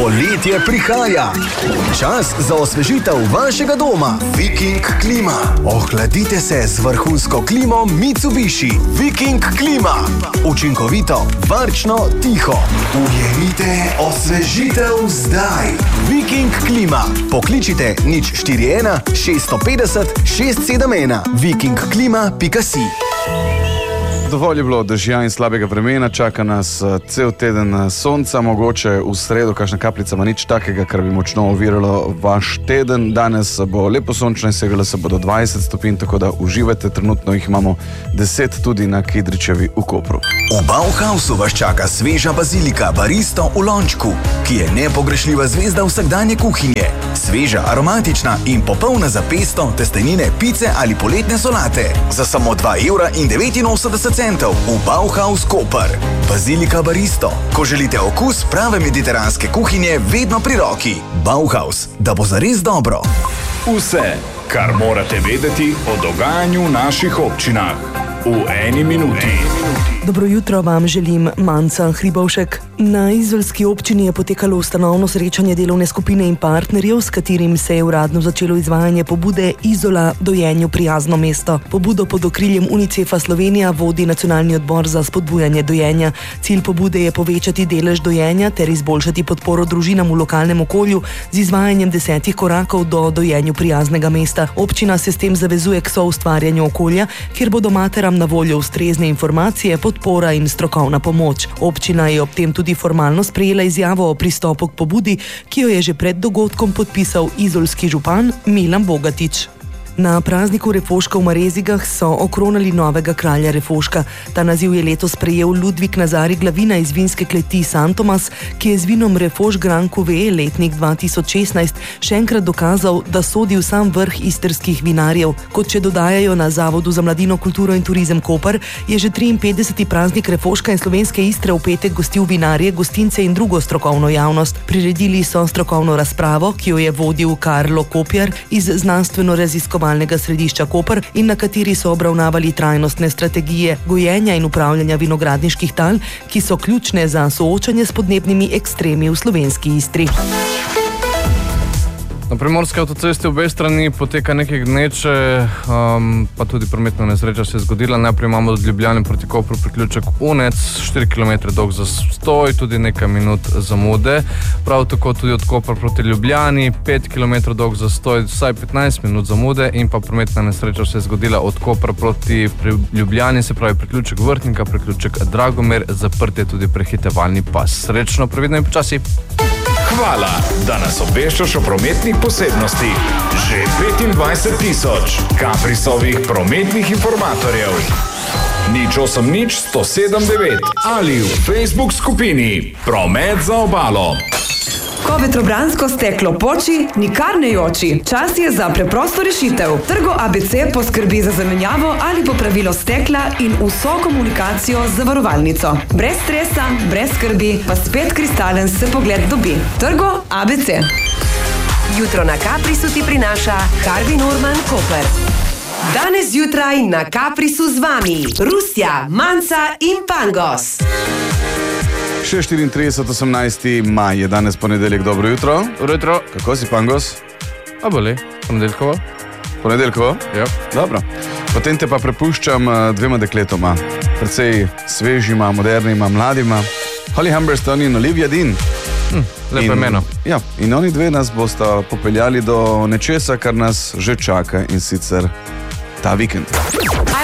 Poletje prihaja. Čas za osvežitev vašega doma. Viking klima. Ohladite se z vrhunsko klimo Mitsubishi. Viking klima. Učinkovito, varčno, tiho. Ujemite osvežitev zdaj. Viking klima. Pokličite 041 650 671. vikingklima.si. Dovolj je bilo dežja in slabega vremena, čaka nas cel teden sonca, mogoče v sredo kakšna kapljica, ma nič takega, kar bi močno oviralo vaš teden. Danes bo lepo sončno in segalo se bo do 20 stopinj, tako da uživajte, trenutno jih imamo 10 tudi na Kidričevi v Kopru. V Bauhausu vas čaka sveža bazilika baristo v lončku, ki je nepogrešljiva zvezda vsakdanje kuhinje. Sveža, aromatična in popolna za pesto, testenine, pice ali poletne solate. Za samo 2,89 € v Bauhaus Koper. Bazilika baristo. Ko želite okus prave mediteranske kuhinje, vedno pri roki. Bauhaus, da bo zares dobro. Vse, kar morate vedeti o dogajanju v naših občinah. V eni minuti. Dobro jutro vam želim, Manca Hribovšek. Na izolski občini je potekalo ustanovno srečanje delovne skupine in partnerjev, s katerim se je uradno začelo izvajanje pobude Izola dojenju prijazno mesto. Pobudo pod okriljem UNICEF-a Slovenija vodi Nacionalni odbor za spodbujanje dojenja. Cilj pobude je povečati delež dojenja ter izboljšati podporo družinam v lokalnem okolju z izvajanjem 10 korakov do dojenju prijaznega mesta. Občina se s tem zavezuje k soustvarjanju okolja, kjer bodo materam na voljo ustrezne informacije, podpora in strokovna pomoč. Občina je ob tem tudi formalno sprejela izjavo o pristopu k pobudi, ki jo je že pred dogodkom podpisal izolski župan Milan Bogatič. Na prazniku Refoška v Marezigah so okronali novega kralja Refoška. Ta naziv je letos prejel Ludvik Nazari Glavina iz vinske kleti San Tomas, ki je z vinom Refoš Grand Cuvée letnik 2016 še enkrat dokazal, da sodi v sam vrh istrskih vinarjev. Kot še dodajajo na Zavodu za mladino, kulturo in turizem Koper, je že 53. praznik Refoška in slovenske Istre v petek gostil vinarje, gostince in drugo strokovno javnost. Priredili so strokovno razpravo, ki jo je vodil Karlo Kopjar iz znanstveno-raziskovalnega središča Koper in na kateri so obravnavali trajnostne strategije gojenja in upravljanja vinogradniških tal, ki so ključne za soočanje s podnebnimi ekstremi v slovenski Istri. Na primorski avtocesti obe strani poteka nekaj gneče, pa tudi prometna nesreča se je zgodila. Najprej imamo od Ljubljane proti Kopru priključek Unec, 4 km dolg zastoj, tudi nekaj minut zamude. Prav tako tudi od Kopra proti Ljubljani, 5 km dolg zastoj, vsaj 15 minut zamude in pa prometna nesreča se je zgodila od Kopra proti Ljubljani, se pravi priključek Vrhnika, priključek Dragomer, zaprt je tudi prehitevalni pas. Srečno, previdno in počasi. Hvala, da nas obveščaš o prometnih posebnostih. Že 25 000 Kaprisovih prometnih informatorjev. 080 ali v Facebook skupini Promet za obalo. Ko vetrobransko steklo poči, nikar ne joči. Čas je za preprosto rešitev. Trgo ABC poskrbi za zamenjavo ali popravilo stekla in vso komunikacijo z zavarovalnico. Brez stresa, brez skrbi, pa spet kristalen se pogled dobi. Trgo ABC. Jutro na Kaprisu ti prinaša Harvey Norman Koper. Danes zjutraj na Kaprisu z vami Rusja, Manca in Pangos. 6:34, 18. maj je danes ponedeljek. Dobro jutro. Dobro jutro. Kako si, Pangos? A boli, ponedeljkovo? Ponedeljkovo? Ja. Dobro. Potem te pa prepuščam dvema dekletoma. Precej svežima, modernima, mladima. Holly Humberstone in Olivia Dean. Lepo imeno. Ja, in oni dve nas bosta popeljali do nečesa, kar nas že čaka, in sicer ta vikend.